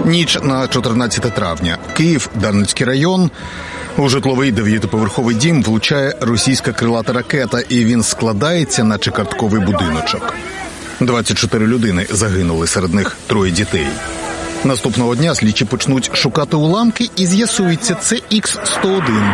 Ніч на 14 травня. Київ, Дарницький район. У житловий 9-поверховий дім влучає російська крилата ракета, і він складається, наче картковий будиночок. 24 людини загинули, серед них 3 дітей. Наступного дня слідчі почнуть шукати уламки і з'ясується, це Х-101.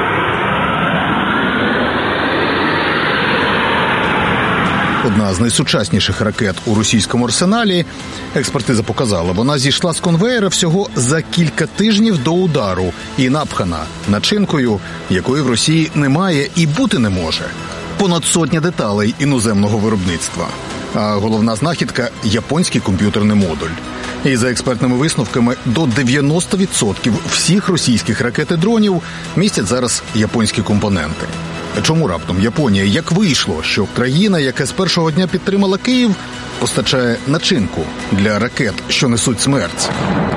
Одна з найсучасніших ракет у російському арсеналі. Експертиза показала, вона зійшла з конвеєра всього за кілька тижнів до удару і напхана начинкою, якої в Росії немає і бути не може. Понад 100 деталей іноземного виробництва. А головна знахідка – японський комп'ютерний модуль. І за експертними висновками, до 90% всіх російських ракет і дронів містять зараз японські компоненти. Чому раптом Японія? Як вийшло, що країна, яка з першого дня підтримала Київ, постачає начинку для ракет, що несуть смерть?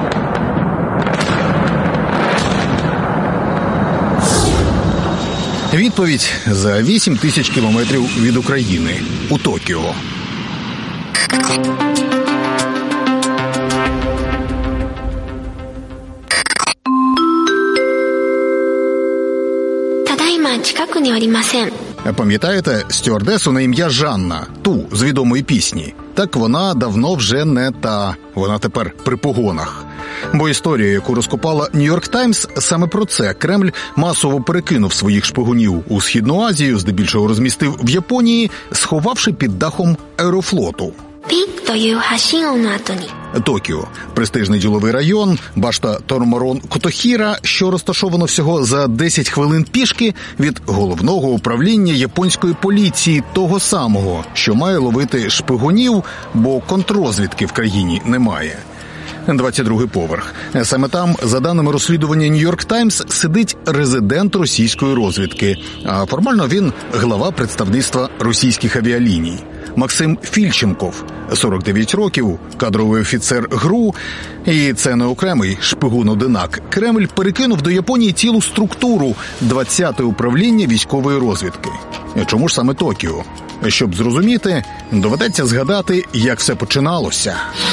Відповідь за 8 тисяч кілометрів від України у Токіо. Пам'ятаєте стюардесу на ім'я Жанна, ту з відомої пісні? Так вона давно вже не та. Вона тепер при погонах. Бо історія, яку розкопала Нью-Йорк Таймс, саме про це. Кремль масово перекинув своїх шпигунів у Східну Азію, здебільшого розмістив в Японії, сховавши під дахом Аерофлоту. Токіо – престижний діловий район, башта Торморон-Котохіра, що розташовано всього за 10 хвилин пішки від головного управління японської поліції, того самого, що має ловити шпигунів, бо контррозвідки в країні немає. 22-й поверх. Саме там, за даними розслідування Нью-Йорк Таймс, сидить резидент російської розвідки, а формально він глава представництва російських авіаліній. Максим Фільченков, 49 років, кадровий офіцер ГРУ, і це не окремий шпигун-одинак. Кремль перекинув до Японії цілу структуру – 20-те управління військової розвідки. Чому ж саме Токіо? Щоб зрозуміти, доведеться згадати, як все починалося.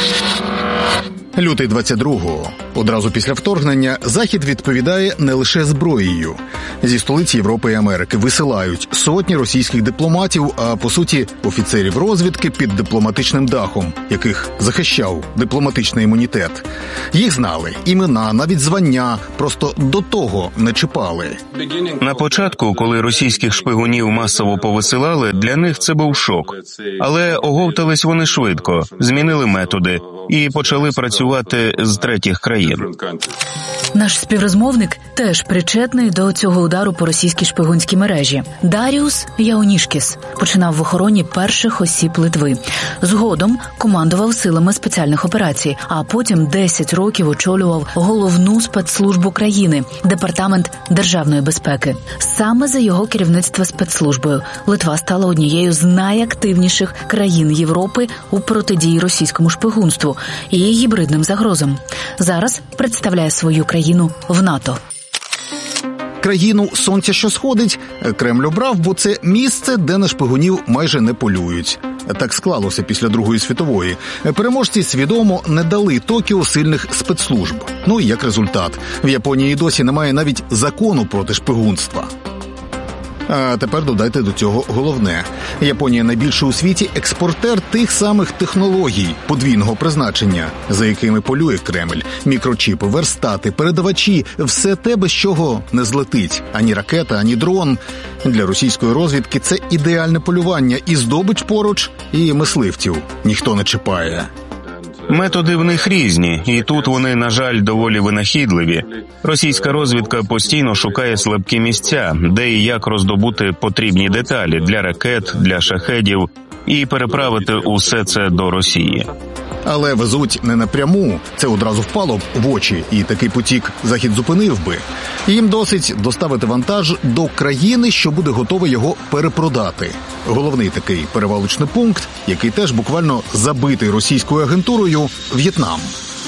Лютий 22-го. Одразу після вторгнення Захід відповідає не лише зброєю. Зі столиць Європи і Америки висилають сотні російських дипломатів, а по суті офіцерів розвідки під дипломатичним дахом, яких захищав дипломатичний імунітет. Їх знали, імена, навіть звання, просто до того не чіпали. На початку, коли російських шпигунів масово повисилали, для них це був шок. Але оговтались вони швидко, змінили методи і почали працювати з третіх країн. Наш співрозмовник теж причетний до цього удару по російській шпигунській мережі. Даріус Яунішкіс починав в охороні перших осіб Литви. Згодом командував силами спеціальних операцій, а потім 10 років очолював головну спецслужбу країни – Департамент державної безпеки. Саме за його керівництва спецслужбою Литва стала однією з найактивніших країн Європи у протидії російському шпигунству і гібридним загрозам. Зараз представляє свою країну в НАТО. Країну сонця, що сходить, Кремль обрав, бо це місце, де на шпигунів майже не полюють. Так склалося після Другої світової. Переможці свідомо не дали Токіо сильних спецслужб. Ну і як результат, в Японії досі немає навіть закону проти шпигунства. А тепер додайте до цього головне. Японія найбільший у світі експортер тих самих технологій подвійного призначення, за якими полює Кремль. Мікрочіпи, верстати, передавачі – все те, без чого не злетить. Ані ракета, ані дрон. Для російської розвідки це ідеальне полювання. І здобич поруч, і мисливців ніхто не чіпає. Методи в них різні, і тут вони, на жаль, доволі винахідливі. Російська розвідка постійно шукає слабкі місця, де і як роздобути потрібні деталі для ракет, для шахедів і переправити усе це до Росії. Але везуть не напряму. Це одразу впало б в очі, і такий потік Захід зупинив би. Їм досить доставити вантаж до країни, що буде готова його перепродати. Головний такий перевалочний пункт, який теж буквально забитий російською агентурою – В'єтнам.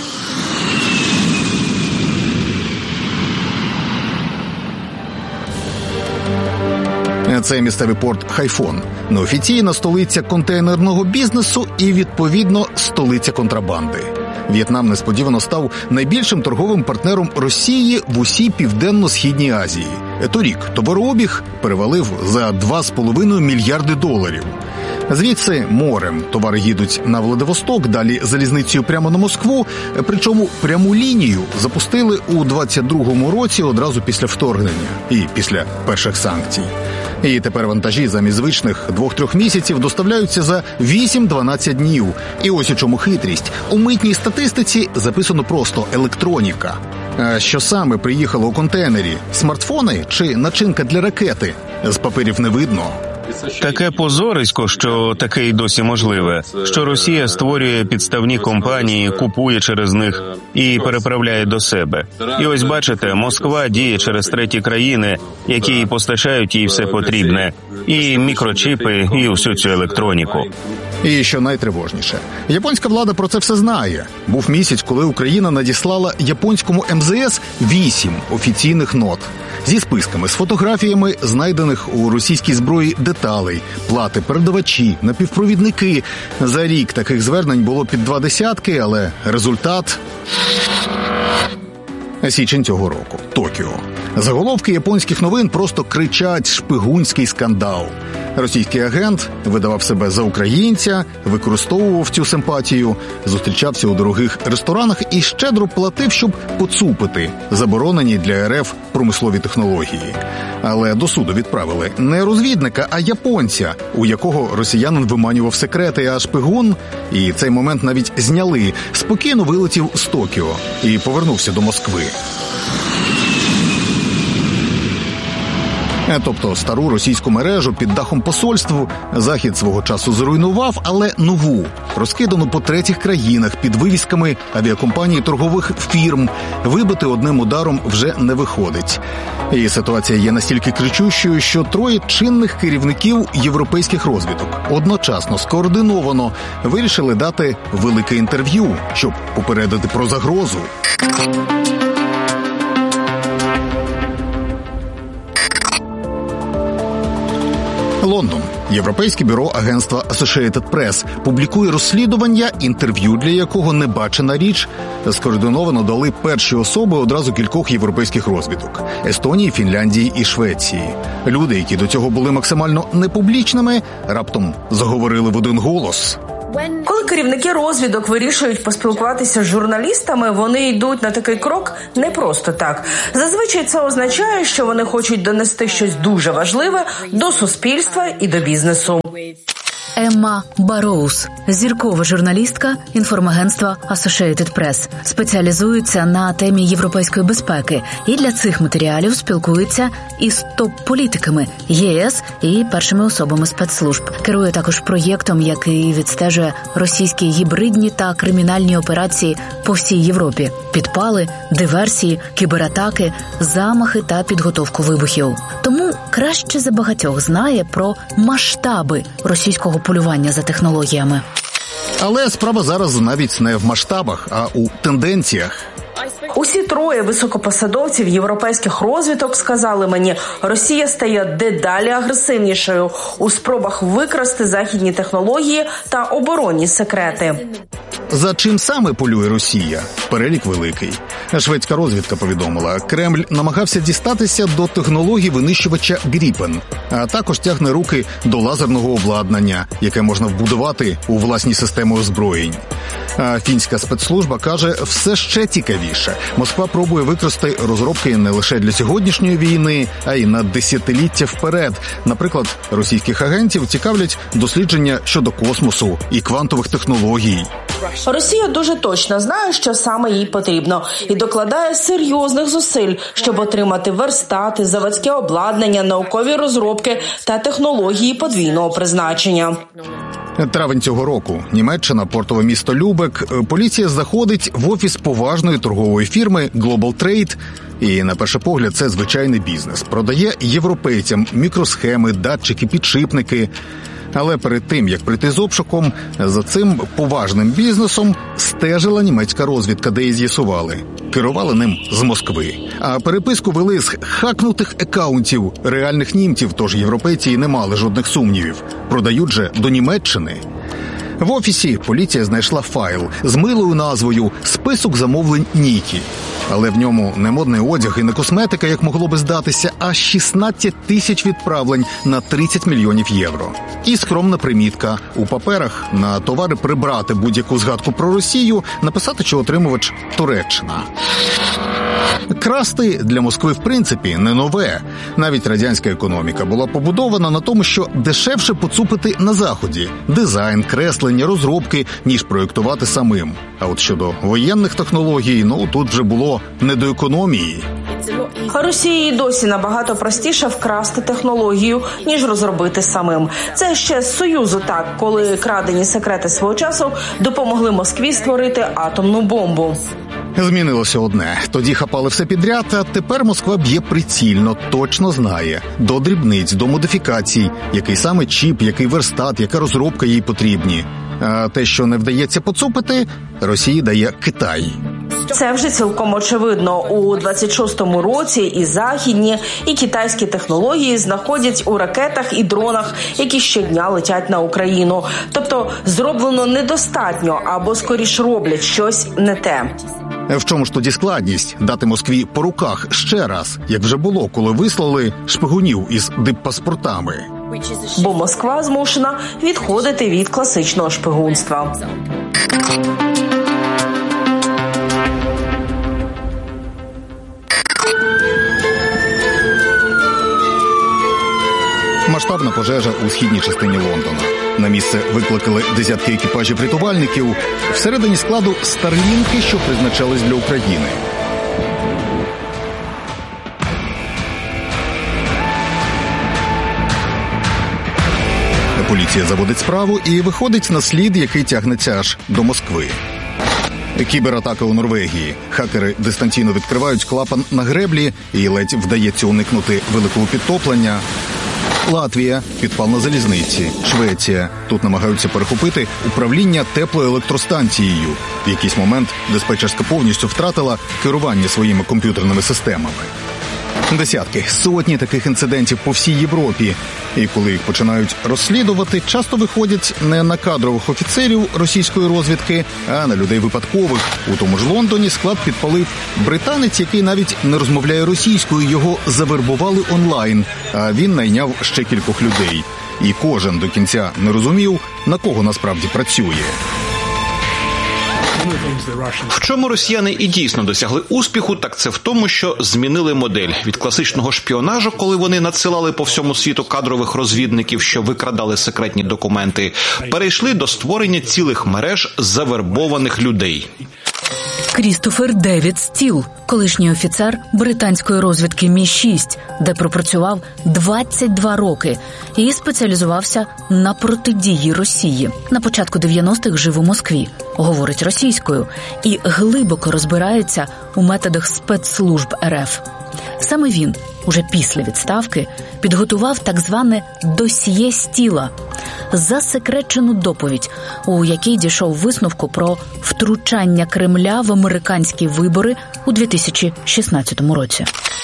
Це місцевий порт Хайфон. Неофіційна столиця контейнерного бізнесу і, відповідно, столиця контрабанди. В'єтнам несподівано став найбільшим торговим партнером Росії в усій Південно-Східній Азії. Торік товарообіг перевалив за $2,5 мільярди. Звідси морем товари їдуть на Владивосток, далі залізницею прямо на Москву, причому пряму лінію запустили у 22-му році одразу після вторгнення і після перших санкцій. І тепер вантажі замість звичних 2-3 місяців доставляються за 8-12 днів. І ось у чому хитрість. У митній статистиці записано просто електроніка. А що саме приїхало у контейнері? Смартфони чи начинка для ракети? З паперів не видно. Таке позорисько, що таке й досі можливе, що Росія створює підставні компанії, купує через них і переправляє до себе. І ось бачите, Москва діє через треті країни, які постачають їй все потрібне. І мікрочіпи, і усю цю електроніку. І що найтривожніше, японська влада про це все знає. Був місяць, коли Україна надіслала японському МЗС 8 офіційних нот зі списками, з фотографіями знайдених у російській зброї деталей, плати, передавачі, напівпровідники. За рік таких звернень було під 20, але результат – січень цього року. Токіо. Заголовки японських новин просто кричать «шпигунський скандал». Російський агент видавав себе за українця, використовував цю симпатію, зустрічався у дорогих ресторанах і щедро платив, щоб поцупити заборонені для РФ промислові технології. Але до суду відправили не розвідника, а японця, у якого росіянин виманював секрети, а шпигун, і цей момент навіть зняли, спокійно вилетів з Токіо і повернувся до Москви. Тобто стару російську мережу під дахом посольству Захід свого часу зруйнував, але нову, розкидану по третіх країнах під вивісками авіакомпаній торгових фірм, вибити одним ударом вже не виходить. І ситуація є настільки кричущою, що 3 чинних керівників європейських розвідок одночасно, скоординовано вирішили дати велике інтерв'ю, щоб попередити про загрозу. Лондон. Європейське бюро агентства Associated Press публікує розслідування, інтерв'ю для якого небачена річ скоординовано дали перші особи одразу кількох європейських розвідок – Естонії, Фінляндії і Швеції. Люди, які до цього були максимально непублічними, раптом заговорили в один голос. Коли керівники розвідок вирішують поспілкуватися з журналістами, вони йдуть на такий крок не просто так. Зазвичай це означає, що вони хочуть донести щось дуже важливе до суспільства і до бізнесу. Емма Барроуз, зіркова журналістка інформагентства Associated Press, спеціалізується на темі європейської безпеки і для цих матеріалів спілкується із топ-політиками ЄС і першими особами спецслужб. Керує також проєктом, який відстежує російські гібридні та кримінальні операції по всій Європі. Підпали, диверсії, кібератаки, замахи та підготовку вибухів. Тому краще за багатьох знає про масштаби російського полювання за технологіями. Але справа зараз навіть не в масштабах, а у тенденціях. Усі 3 високопосадовців європейських розвідок сказали мені, Росія стає дедалі агресивнішою у спробах викрасти західні технології та оборонні секрети. За чим саме полює Росія? Перелік великий. Шведська розвідка повідомила, Кремль намагався дістатися до технологій винищувача Гріпен, а також тягне руки до лазерного обладнання, яке можна вбудувати у власні системи озброєнь. А фінська спецслужба каже, все ще цікавіше. Москва пробує використати розробки не лише для сьогоднішньої війни, а й на десятиліття вперед. Наприклад, російських агентів цікавлять дослідження щодо космосу і квантових технологій. Росія дуже точно знає, що саме їй потрібно, і докладає серйозних зусиль, щоб отримати верстати, заводське обладнання, наукові розробки та технології подвійного призначення. Травень цього року. Німеччина, портове місто Любек. Поліція заходить в офіс поважної торгової фірми Global Trade. І, на перший погляд, це звичайний бізнес. Продає європейцям мікросхеми, датчики, підшипники. Але перед тим, як прийти з обшуком, за цим поважним бізнесом стежила німецька розвідка, де і з'ясували. Керували ним з Москви. А переписку вели з хакнутих акаунтів реальних німців, тож європейці і не мали жодних сумнівів. Продають же до Німеччини. В офісі поліція знайшла файл з милою назвою «Список замовлень Нікі». Але в ньому не модний одяг і не косметика, як могло би здатися, а 16 тисяч відправлень на 30 мільйонів євро. І скромна примітка – у паперах на товари прибрати будь-яку згадку про Росію, написати, що отримувач – Туреччина. Красти для Москви, в принципі, не нове. Навіть радянська економіка була побудована на тому, що дешевше поцупити на Заході – дизайн, креслення, розробки, ніж проєктувати самим. А от щодо воєнних технологій, тут вже було не до економії. Росії досі набагато простіше вкрасти технологію, ніж розробити самим. Це ще з Союзу так, коли крадені секрети свого часу допомогли Москві створити атомну бомбу. Змінилося одне. Тоді хапали все підряд, а тепер Москва б'є прицільно, точно знає. До дрібниць, до модифікацій, який саме чіп, який верстат, яка розробка їй потрібні. А те, що не вдається поцупити, Росії дає Китай. Це вже цілком очевидно. У 26-му році і західні, і китайські технології знаходять у ракетах і дронах, які щодня летять на Україну. Тобто зроблено недостатньо, або скоріш роблять щось не те. В чому ж тоді складність? Дати Москві по руках ще раз, як вже було, коли вислали шпигунів із диппаспортами. Бо Москва змушена відходити від класичного шпигунства. Масштабна пожежа у східній частині Лондона. На місце викликали десятки екіпажів рятувальників. Всередині складу старлінки, що призначались для України. Поліція заводить справу і виходить на слід, який тягнеться аж до Москви. Кібератака у Норвегії. Хакери дистанційно відкривають клапан на греблі і ледь вдається уникнути великого підтоплення. Латвія – підпал на залізниці. Швеція – тут намагаються перехопити управління теплоелектростанцією. В якийсь момент диспетчерська повністю втратила керування своїми комп'ютерними системами. Десятки, сотні таких інцидентів по всій Європі. І коли їх починають розслідувати, часто виходять не на кадрових офіцерів російської розвідки, а на людей випадкових. У тому ж Лондоні склад підпалив британець, який навіть не розмовляє російською, його завербували онлайн, а він найняв ще кількох людей. І кожен до кінця не розумів, на кого насправді працює. В чому росіяни і дійсно досягли успіху, так це в тому, що змінили модель. Від класичного шпіонажу, коли вони надсилали по всьому світу кадрових розвідників, що викрадали секретні документи, перейшли до створення цілих мереж завербованих людей. Крістофер Девід Стіл, колишній офіцер британської розвідки Мі-6, де пропрацював 22 роки і спеціалізувався на протидії Росії. На початку 90-х жив у Москві, говорить російською і глибоко розбирається у методах спецслужб РФ. Саме він, уже після відставки, підготував так зване «досьє Стіла» – засекречену доповідь, у якій дійшов висновку про втручання Кремля в американські вибори у 2016 році.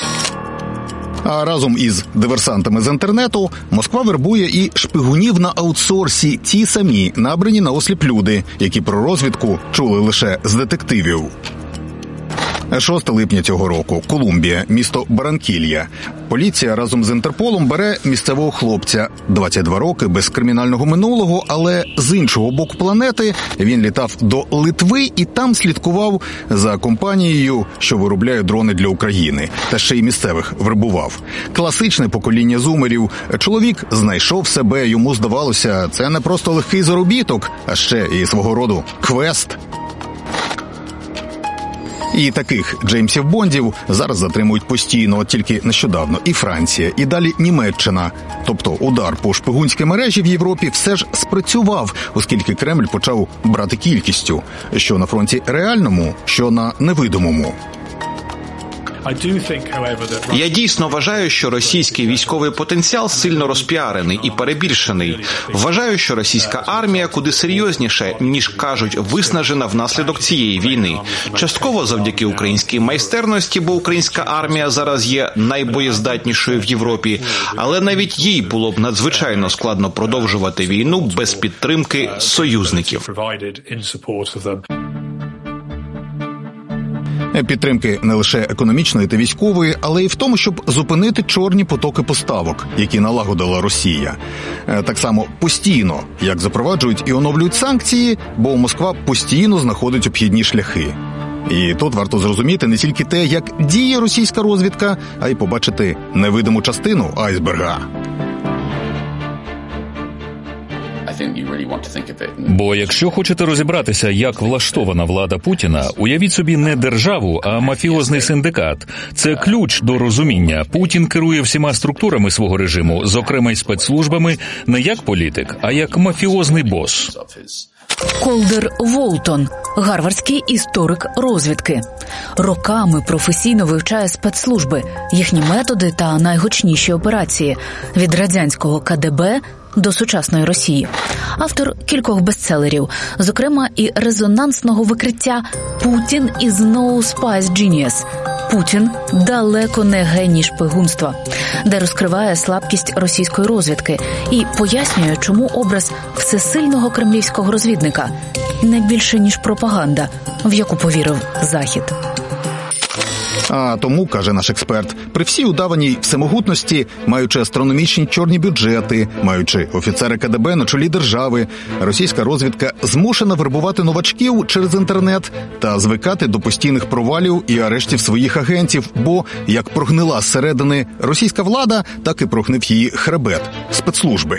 А разом із диверсантами з інтернету Москва вербує і шпигунів на аутсорсі, ті самі, набрані на осліп люди, які про розвідку чули лише з детективів. 6 липня цього року. Колумбія, місто Баранкілья. Поліція разом з Інтерполом бере місцевого хлопця. 22 роки, без кримінального минулого, але з іншого боку планети він літав до Литви і там слідкував за компанією, що виробляє дрони для України. Та ще й місцевих вербував. Класичне покоління зумерів. Чоловік знайшов себе, йому здавалося, це не просто легкий заробіток, а ще і свого роду квест. І таких Джеймсів Бондів зараз затримують постійно, тільки нещодавно і Франція, і далі Німеччина. Тобто удар по шпигунській мережі в Європі все ж спрацював, оскільки Кремль почав брати кількістю, що на фронті реальному, що на невидимому. Я дійсно вважаю, що російський військовий потенціал сильно розпіарений і перебільшений. Вважаю, що російська армія куди серйозніше, ніж кажуть, виснажена внаслідок цієї війни. Частково завдяки українській майстерності, бо українська армія зараз є найбоєздатнішою в Європі, але навіть їй було б надзвичайно складно продовжувати війну без підтримки союзників. Підтримки не лише економічної та військової, але й в тому, щоб зупинити чорні потоки поставок, які налагодила Росія. Так само постійно, як запроваджують і оновлюють санкції, бо Москва постійно знаходить обхідні шляхи. І тут варто зрозуміти не тільки те, як діє російська розвідка, а й побачити невидиму частину айсберга. Бо якщо хочете розібратися, як влаштована влада Путіна, уявіть собі не державу, а мафіозний синдикат. Це ключ до розуміння. Путін керує всіма структурами свого режиму, зокрема й спецслужбами, не як політик, а як мафіозний бос. Колдер Волтон – гарвардський історик розвідки. Роками професійно вивчає спецслужби, їхні методи та найгучніші операції – від радянського КДБ до сучасної Росії. Автор кількох бестселерів, зокрема і резонансного викриття «Путін is no spice genius» – Путін далеко не геній шпигунства, де розкриває слабкість російської розвідки і пояснює, чому образ всесильного кремлівського розвідника не більше, ніж пропаганда, в яку повірив Захід. А тому, каже наш експерт, при всій удаваній всемогутності, маючи астрономічні чорні бюджети, маючи офіцери КДБ на чолі держави, російська розвідка змушена вербувати новачків через інтернет та звикати до постійних провалів і арештів своїх агентів, бо, як прогнила зсередини російська влада, так і прогнив її хребет – спецслужби.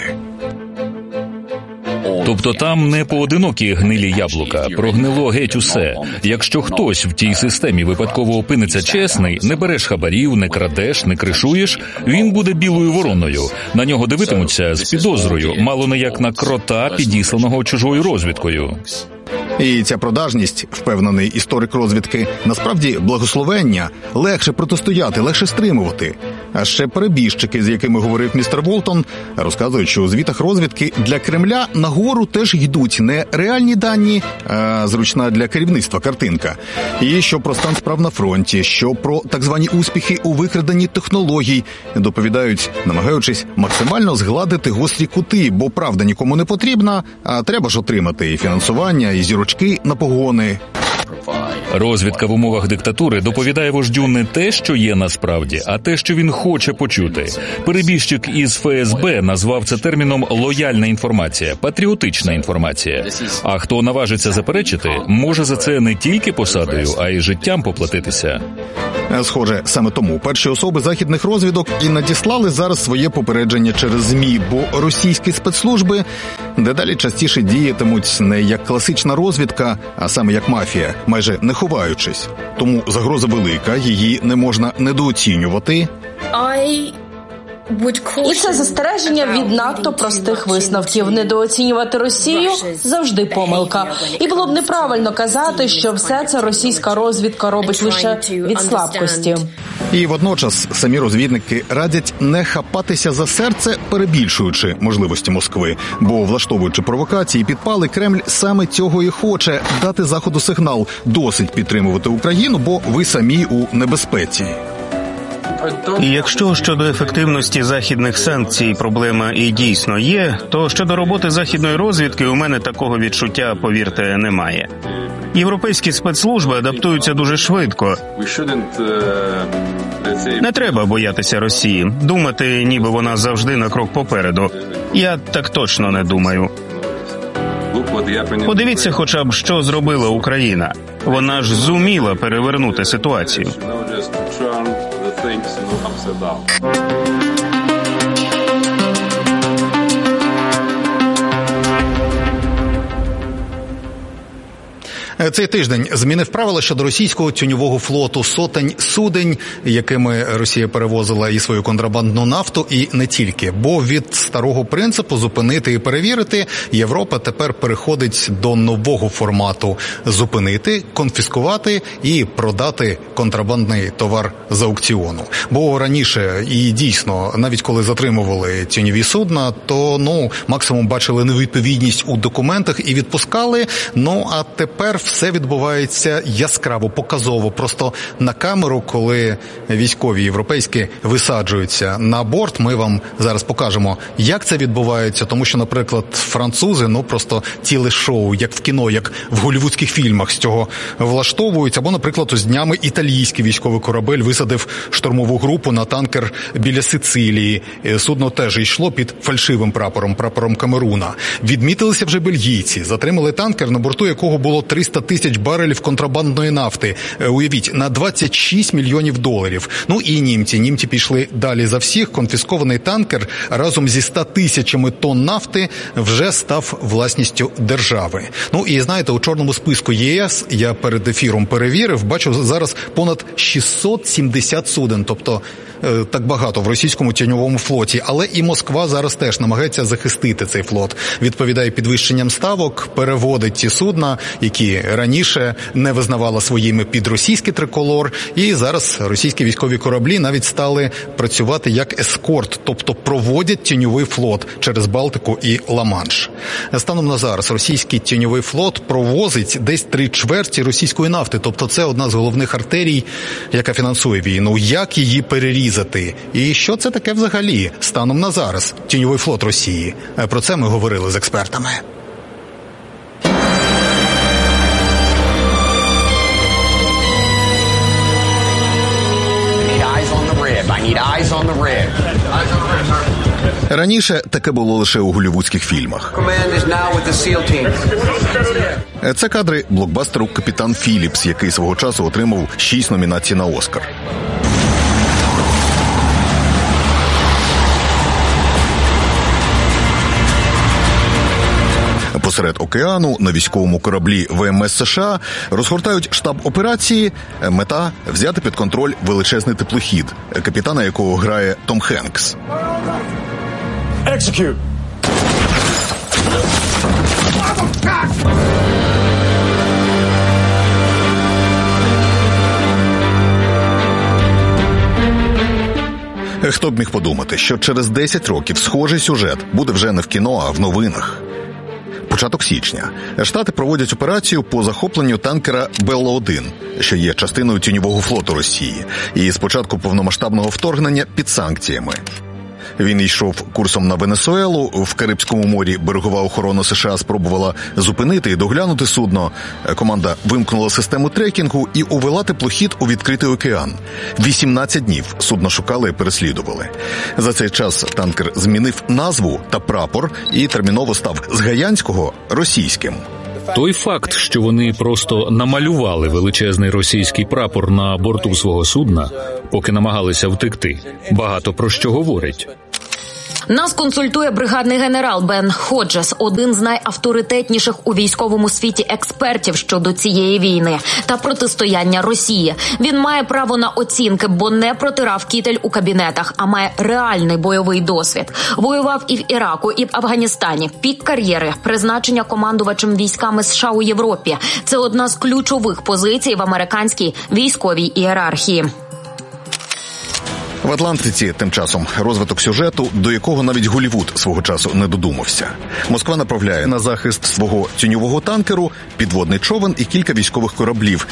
Тобто там не поодинокі гнилі яблука, прогнило геть усе. Якщо хтось в тій системі випадково опиниться чесний, не береш хабарів, не крадеш, не кришуєш, він буде білою вороною. На нього дивитимуться з підозрою, мало не як на крота, підісланого чужою розвідкою. І ця продажність, впевнений історик розвідки, насправді благословення, легше протистояти, легше стримувати. А ще перебіжчики, з якими говорив містер Волтон, розказують, що у звітах розвідки для Кремля нагору теж йдуть не реальні дані, а зручна для керівництва картинка. І що про стан справ на фронті, що про так звані успіхи у викраденні технологій, доповідають, намагаючись максимально згладити гострі кути, бо правда нікому не потрібна, а треба ж отримати і фінансування, і зірочки на погони. Розвідка в умовах диктатури доповідає вождю не те, що є насправді, а те, що він хоче почути. Перебіжчик із ФСБ назвав це терміном «лояльна інформація», «патріотична інформація». А хто наважиться заперечити, може за це не тільки посадою, а й життям поплатитися. Схоже, саме тому перші особи західних розвідок і надіслали зараз своє попередження через ЗМІ, бо російські спецслужби дедалі частіше діятимуть не як класична розвідка, а саме як мафія, майже не ховаючись. Тому загроза велика, її не можна недооцінювати. І це застереження від надто простих висновків. Недооцінювати Росію – завжди помилка. І було б неправильно казати, що все це російська розвідка робить лише від слабкості. І водночас самі розвідники радять не хапатися за серце, перебільшуючи можливості Москви. Бо, влаштовуючи провокації і підпали, Кремль саме цього і хоче – дати Заходу сигнал. Досить підтримувати Україну, бо ви самі у небезпеці. І якщо щодо ефективності західних санкцій проблема і дійсно є, то щодо роботи західної розвідки у мене такого відчуття, повірте, немає. Європейські спецслужби адаптуються дуже швидко. Не треба боятися Росії, думати, ніби вона завжди на крок попереду. Я так точно не думаю. Подивіться хоча б, що зробила Україна. Вона ж зуміла перевернути ситуацію. Цей тиждень змінив правила щодо російського тіньового флоту. Сотень судень, якими Росія перевозила і свою контрабандну нафту, і не тільки. Бо від старого принципу зупинити і перевірити Європа тепер переходить до нового формату – зупинити, конфіскувати і продати контрабандний товар з аукціону. Бо раніше, і дійсно, навіть коли затримували тіньові судна, то максимум бачили невідповідність у документах і відпускали. А тепер все відбувається яскраво, показово, просто на камеру, коли військові європейські висаджуються на борт. Ми вам зараз покажемо, як це відбувається, тому що, наприклад, французи, просто ціле шоу, як в кіно, як в голлівудських фільмах з цього влаштовують. Або, наприклад, ось днями італійський військовий корабель висадив штурмову групу на танкер біля Сицилії. Судно теж йшло під фальшивим прапором Камеруна. Відмітилися вже бельгійці, затримали танкер, на борту якого було 300 тисяч барелів контрабандної нафти. Уявіть, на 26 мільйонів доларів. І німці пішли далі за всіх. Конфіскований танкер разом зі 100 тисячами тонн нафти вже став власністю держави. І знаєте, у чорному списку ЄС, я перед ефіром перевірив, бачу зараз понад 670 суден, тобто так багато в російському тіньовому флоті. Але і Москва зараз теж намагається захистити цей флот. Відповідає підвищенням ставок, переводить ті судна, які раніше не визнавала своїми під російський триколор. І зараз російські військові кораблі навіть стали працювати як ескорт, тобто проводять тіньовий флот через Балтику і Ла-Манш. Станом на зараз російський тіньовий флот провозить десь 3/4 російської нафти, тобто це одна з головних артерій, яка фінансує війну. Як її перерізати? І що це таке взагалі станом на зараз тіньовий флот Росії? Про це ми говорили з експертами. Раніше таке було лише у голлівудських фільмах. Це кадри блокбастеру «Капітан Філіпс», який свого часу отримав 6 номінацій на «Оскар». Посеред океану на військовому кораблі ВМС США розгортають штаб операції. Мета – взяти під контроль величезний теплохід, капітана якого грає Том Хенкс. Execute. Хто б міг подумати, що через 10 років схожий сюжет буде вже не в кіно, а в новинах. Початок січня. Штати проводять операцію по захопленню танкера «Белла-1», що є частиною тіньового флоту Росії, і з початку повномасштабного вторгнення під санкціями. Він йшов курсом на Венесуелу, в Карибському морі берегова охорона США спробувала зупинити і доглянути судно. Команда вимкнула систему трекінгу і увела теплохід у відкритий океан. 18 днів судно шукали і переслідували. За цей час танкер змінив назву та прапор і терміново став з гаянського російським. Той факт, що вони просто намалювали величезний російський прапор на борту свого судна, поки намагалися втекти, багато про що говорить. Нас консультує бригадний генерал Бен Ходжес, один з найавторитетніших у військовому світі експертів щодо цієї війни та протистояння Росії. Він має право на оцінки, бо не протирав кітель у кабінетах, а має реальний бойовий досвід. Воював і в Іраку, і в Афганістані. Пік кар'єри, призначення командувачем військами США у Європі – це одна з ключових позицій в американській військовій ієрархії. В Атлантиці тим часом розвиток сюжету, до якого навіть Голлівуд свого часу не додумався. Москва направляє на захист свого тіньового танкеру підводний човен і кілька військових кораблів.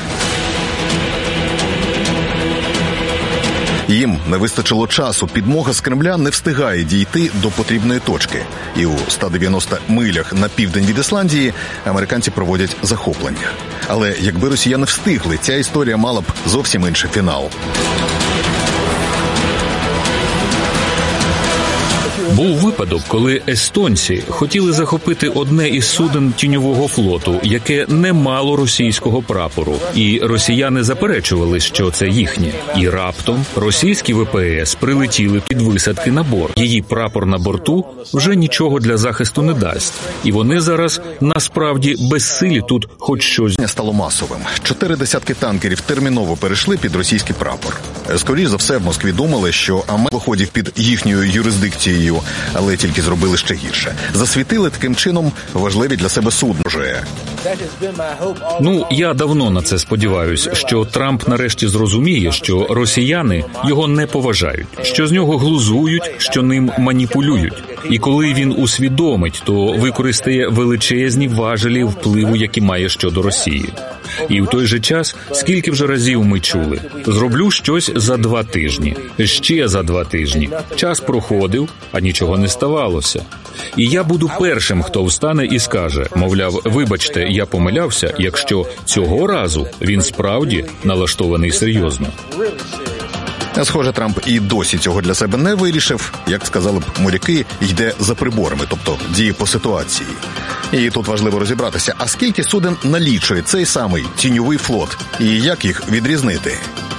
Їм не вистачило часу, підмога з Кремля не встигає дійти до потрібної точки. І у 190 милях на південь від Ісландії американці проводять захоплення. Але якби росіяни встигли, ця історія мала б зовсім інший фінал. Був випадок, коли естонці хотіли захопити одне із суден тіньового флоту, яке не мало російського прапору, і росіяни заперечували, що це їхнє. І раптом російські ВПС прилетіли під висадки на борт. Її прапор на борту вже нічого для захисту не дасть. І вони зараз насправді безсилі тут хоч щось. Стало масовим. 4 десятки танкерів терміново перейшли під російський прапор. Скоріш за все, в Москві думали, що АМЕ виходив під їхньою юрисдикцією, але тільки зробили ще гірше. Засвітили таким чином важливі для себе судно. Я давно на це сподіваюся, що Трамп нарешті зрозуміє, що росіяни його не поважають, що з нього глузують, що ним маніпулюють. І коли він усвідомить, то використає величезні важелі впливу, які має щодо Росії. І в той же час, скільки вже разів ми чули, зроблю щось за 2 тижні, ще за 2 тижні. Час проходив, а нічого не ставалося. І я буду першим, хто встане і скаже, мовляв, вибачте, я помилявся, якщо цього разу він справді налаштований серйозно. Схоже, Трамп і досі цього для себе не вирішив. Як сказали б моряки, йде за приборами, тобто діє по ситуації. І тут важливо розібратися, а скільки суден налічує цей самий тіньовий флот? І як їх відрізнити?